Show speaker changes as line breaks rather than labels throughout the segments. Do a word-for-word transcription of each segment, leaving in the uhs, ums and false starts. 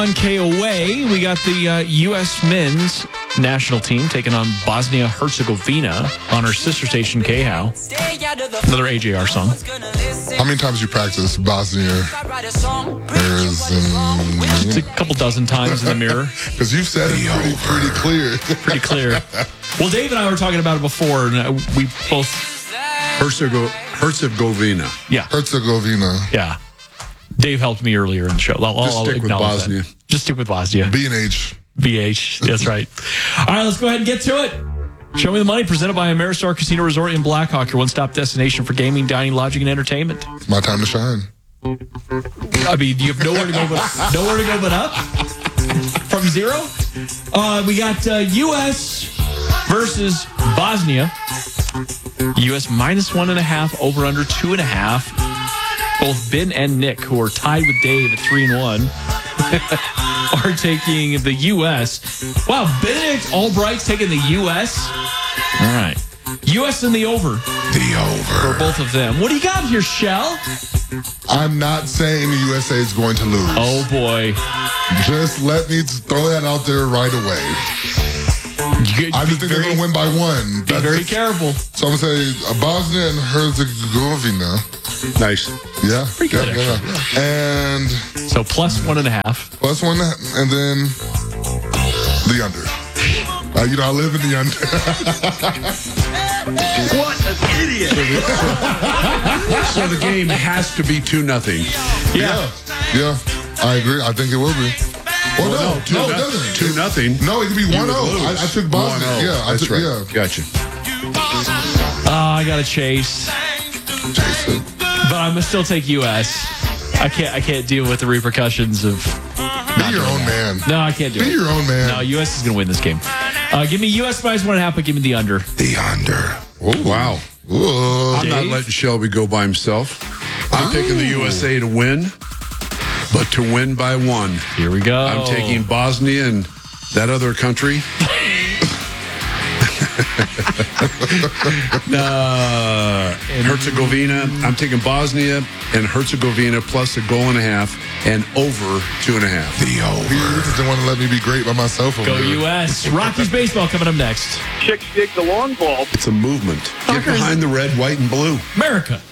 On K away, we got the uh, U S men's national team taking on Bosnia-Herzegovina on our sister station, K H O W. Another A J R song.
How many times you practice Bosnia? There's um,
Just a couple dozen times in the mirror.
Because you've said it pretty, pretty clear.
Pretty clear. Well, Dave and I were talking about it before, and uh, we both...
Herzegovina. Herzegovina.
Yeah.
Herzegovina.
Yeah. Dave helped me earlier in the show. I'll,
Just
I'll
stick with
acknowledge
Bosnia.
that. Just stick with Bosnia.
B and H.
B H. That's right. All right, let's go ahead and get to it. Show Me the Money, presented by Ameristar Casino Resort in Blackhawk, your one-stop destination for gaming, dining, lodging, and entertainment.
It's my time to shine.
I mean, you have nowhere to go but nowhere to go but up from zero. Uh, we got uh, U S versus Bosnia. U S minus one and a half, over under two and a half. Both Ben and Nick, who are tied with Dave at three and one, are taking the U S. Wow, Benedict Albright's taking the U S. All right. U S in the over.
The over.
For both of them. What do you got here, Shell?
I'm not saying the U S A is going to lose.
Oh, boy.
Just let me throw that out there right away.
You,
I just think
very,
they're going to win by one.
Be
That's
very
just,
careful.
So I'm going to say uh, Bosnia and Herzegovina.
Nice.
Yeah.
Pretty good,
yeah, yeah. And
So plus one and a half.
plus one, and then the under. Uh, you know, I live in the under.
What an idiot. So the game has to be two nothing.
Yeah.
yeah. Yeah. I agree. I think it will be. Well,
Well,
no,
no, two
no, it
no-
doesn't.
two nothing.
No, it could be
You
one
would
oh.
lose.
I, I took Bosnia.
one oh.
Yeah, I
That's
took,
right.
yeah.
Gotcha.
Oh, I got to chase.
Jason.
But I'm going to still take U S. I can't, I can't deal with the repercussions of...
Be your own man.
No, I can't do
Be
it.
your own man.
No, U S is going to win this game. Uh, give me U S minus one and a half, but give me the under.
The under.
Oh, wow.
Whoa.
I'm not
Dave?
letting Shelby go by himself. I'm taking the U S A to win, but to win by one.
Here we go.
I'm taking Bosnia and that other country. uh, and Herzegovina. I'm taking Bosnia and Herzegovina plus a goal and a half and over two and a half.
The over. You just didn't want to let me be great by myself over
Go
there.
U S. Rockies baseball coming up next.
Chicks dig the long ball.
It's a movement. Get behind the red, white, and blue.
America.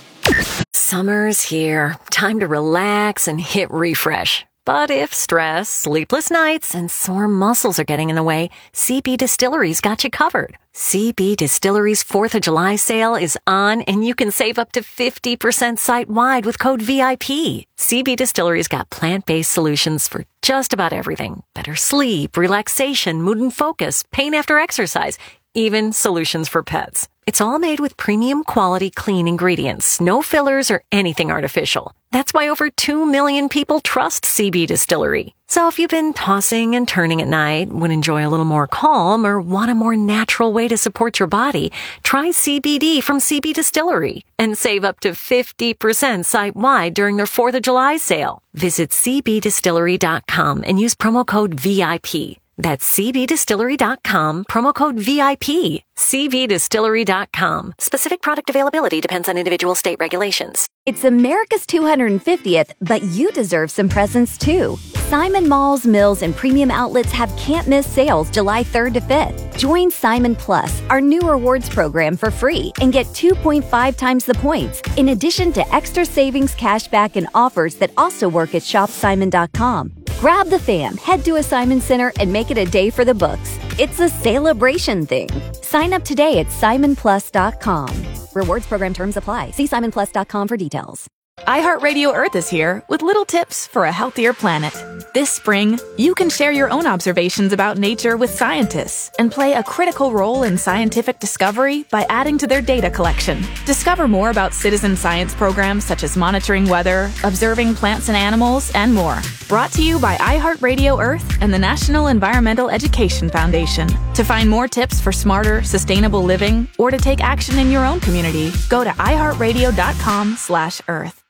Summer's here. Time to relax and hit refresh. But if stress, sleepless nights, and sore muscles are getting in the way, C B Distillery's got you covered. C B Distillery's fourth of July sale is on, and you can save up to fifty percent site-wide with code V I P. C B Distillery's got plant-based solutions for just about everything. Better sleep, relaxation, mood and focus, pain after exercise, even solutions for pets. It's all made with premium quality clean ingredients, no fillers or anything artificial. That's why over two million people trust C B Distillery. So if you've been tossing and turning at night, would enjoy a little more calm, or want a more natural way to support your body, try C B D from C B Distillery and save up to fifty percent site-wide during their fourth of July sale. Visit c b distillery dot com and use promo code V I P. That's c b distillery dot com, promo code V I P. c b distillery dot com. Specific product availability depends on individual state regulations.
It's America's two hundred fiftieth, but you deserve some presents too. Simon Malls, Mills, and premium outlets have can't-miss sales July third to fifth. Join Simon Plus, our new rewards program, for free and get two point five times the points, in addition to extra savings, cashback, and offers that also work at shop simon dot com. Grab the fam, head to a Simon Center, and make it a day for the books. It's a celebration thing. Sign up today at simon plus dot com. Rewards program terms apply. See simon plus dot com for details.
iHeartRadio Earth is here with little tips for a healthier planet. This spring, you can share your own observations about nature with scientists and play a critical role in scientific discovery by adding to their data collection. Discover more about citizen science programs such as monitoring weather, observing plants and animals, and more. Brought to you by iHeartRadio Earth and the National Environmental Education Foundation. To find more tips for smarter, sustainable living, or to take action in your own community, go to i heart radio dot com slash earth.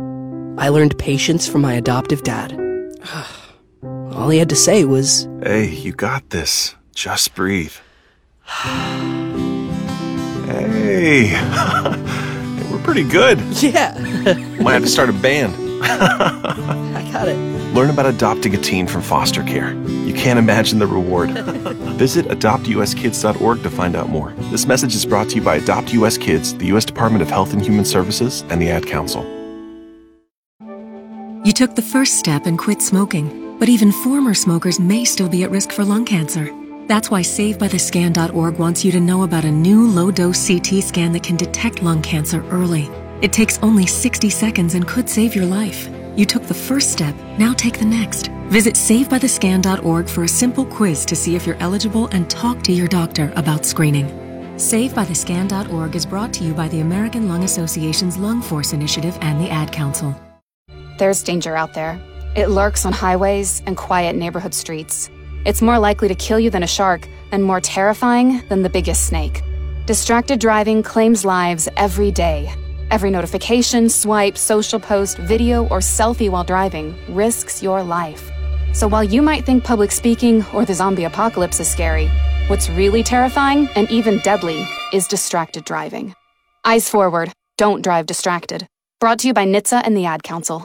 I learned patience from my adoptive dad. All he had to say was,
"Hey, you got this. Just breathe." Hey, we're pretty good.
yeah,
Might have to start a band.
I got it.
Learn about adopting a teen from foster care. You can't imagine the reward. Visit adopt u s kids dot org to find out more. This message is brought to you by Adopt U S Kids, the U S Department of Health and Human Services, and the Ad Council.
You took the first step and quit smoking, but even former smokers may still be at risk for lung cancer. That's why save by the scan dot org wants you to know about a new low-dose C T scan that can detect lung cancer early. It takes only sixty seconds and could save your life. You took the first step, now take the next. Visit save by the scan dot org for a simple quiz to see if you're eligible and talk to your doctor about screening. save by the scan dot org is brought to you by the American Lung Association's Lung Force Initiative and the Ad Council.
There's danger out there. It lurks on highways and quiet neighborhood streets. It's more likely to kill you than a shark, and more terrifying than the biggest snake. Distracted driving claims lives every day. Every notification, swipe, social post, video, or selfie while driving risks your life. So while you might think public speaking or the zombie apocalypse is scary, what's really terrifying and even deadly is distracted driving. Eyes forward, don't drive distracted. Brought to you by N H T S A and the Ad Council.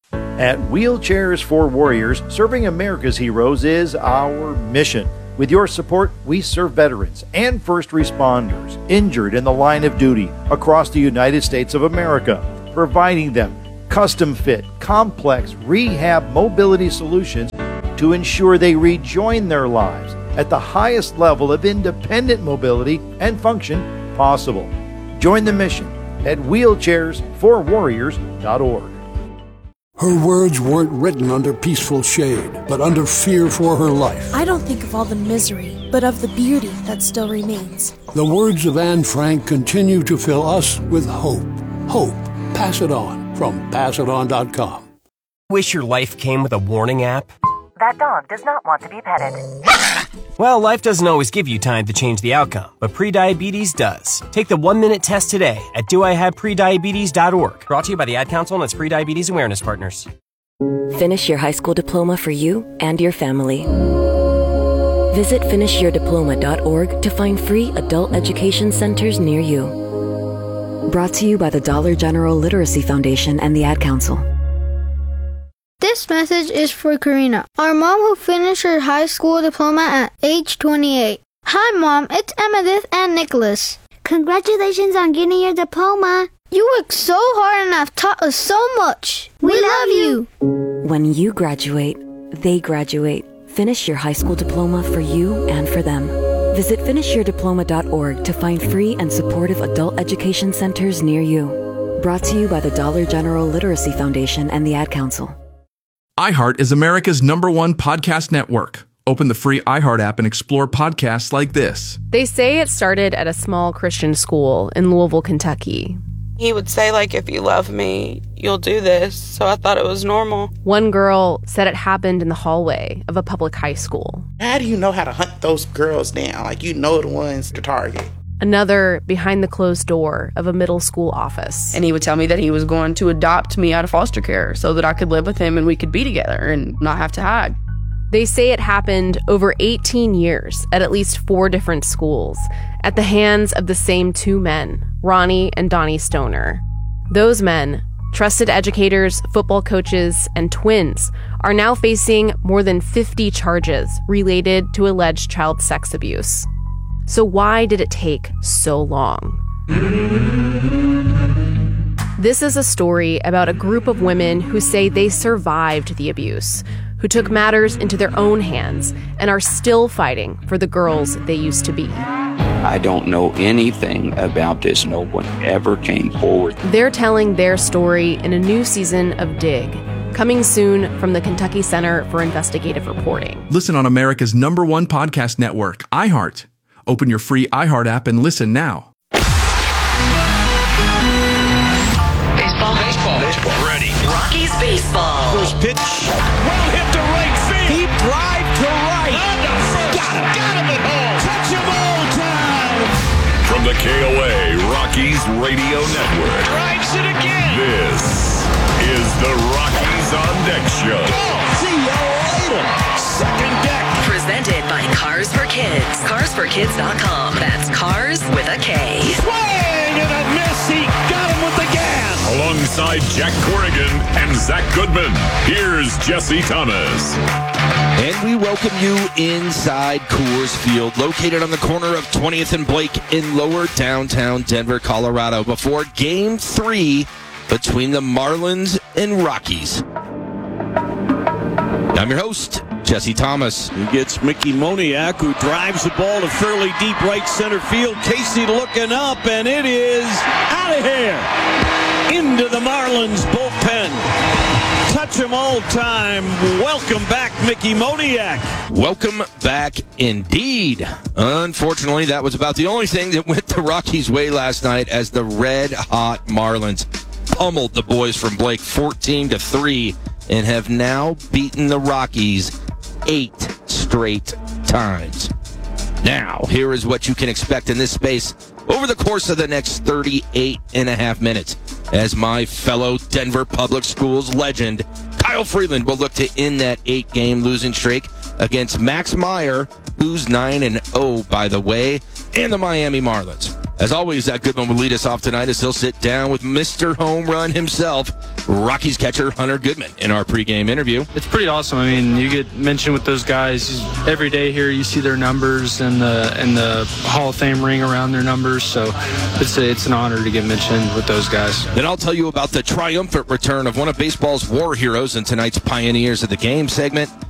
At Wheelchairs for Warriors, serving America's heroes is our mission. With your support, we serve veterans and first responders injured in the line of duty across the United States of America, providing them custom-fit, complex rehab mobility solutions to ensure they rejoin their lives at the highest level of independent mobility and function possible. Join the mission at wheelchairs for warriors dot org.
Her words weren't written under peaceful shade, but under fear for her life.
I don't think of all the misery, but of the beauty that still remains.
The words of Anne Frank continue to fill us with hope. Hope. Pass it on from pass it on dot com.
Wish your life came with a warning app?
That dog does not want to be petted.
Well, life doesn't always give you time to change the outcome, but prediabetes does. Take the one-minute test today at do I have prediabetes dot org. Brought to you by the Ad Council and its prediabetes awareness partners.
Finish your high school diploma for you and your family. Visit finish your diploma dot org to find free adult education centers near you. Brought to you by the Dollar General Literacy Foundation and the Ad Council.
This message is for Karina, our mom who finished her high school diploma at age twenty-eight. Hi, Mom. It's Emmettith and Nicholas.
Congratulations on getting your diploma.
You worked so hard and have taught us so much. We, we love you.
When you graduate, they graduate. Finish your high school diploma for you and for them. Visit finish your diploma dot org to find free and supportive adult education centers near you. Brought to you by the Dollar General Literacy Foundation and the Ad Council.
iHeart is America's number one podcast network. Open the free iHeart app and explore podcasts like this.
They say it started at a small Christian school in Louisville, Kentucky.
He would say, like, if you love me, you'll do this. So I thought it was normal.
One girl said it happened in the hallway of a public high school.
How do you know how to hunt those girls down? Like, you know the ones to target.
Another behind the closed door of a middle school office.
And he would tell me that he was going to adopt me out of foster care so that I could live with him and we could be together and not have to hide.
They say it happened over eighteen years at at least four different schools at the hands of the same two men, Ronnie and Donnie Stoner. Those men, trusted educators, football coaches, and twins, are now facing more than fifty charges related to alleged child sex abuse. So why did it take so long? This is a story about a group of women who say they survived the abuse, who took matters into their own hands and are still fighting for the girls they used to be.
I don't know anything about this. No one ever came forward.
They're telling their story in a new season of Dig, coming soon from the Kentucky Center for Investigative Reporting.
Listen on America's number one podcast network, iHeart. Open your free iHeart app and listen now.
Baseball. Baseball. Baseball. Ready. Rockies baseball.
First pitch. Well hit to right field. Deep drive to right. Got him. Got him at home. Touch him all time.
From the K O A Rockies Radio Network.
Drives it again.
This is the Rockies on Deck Show.
Oh, see you later. Second deck.
Presented
by Cars for Kids. cars for kids dot com. That's cars with a K.
Swing and a miss. He got him with the gas.
Alongside Jack Corrigan and Zach Goodman, here's Jesse Thomas.
And we welcome you inside Coors Field, located on the corner of twentieth and Blake in lower downtown Denver, Colorado, before Game three between the Marlins and Rockies. I'm your host, Jesse Thomas.
He gets Mickey Moniak, who drives the ball to fairly deep right center field. Casey looking up, and it is out of here into the Marlins bullpen. Touch 'em all time. Welcome back, Mickey Moniak.
Welcome back indeed. Unfortunately, that was about the only thing that went the Rockies' way last night as the red-hot Marlins pummeled the boys from Blake fourteen to three and have now beaten the Rockies eight straight times. Now, here is what you can expect in this space over the course of the next thirty-eight and a half minutes, as my fellow Denver Public Schools legend, Kyle Freeland, will look to end that eight-game losing streak against Max Meyer, who's nine and oh, by the way, and the Miami Marlins. As always, Zach Goodman will lead us off tonight as he'll sit down with Mister Home Run himself, Rockies catcher Hunter Goodman, in our pregame interview.
It's pretty awesome. I mean, you get mentioned with those guys every day here. You see their numbers and the and the Hall of Fame ring around their numbers. So it's a, it's an honor to get mentioned with those guys.
Then I'll tell you about the triumphant return of one of baseball's war heroes in tonight's Pioneers of the Game segment.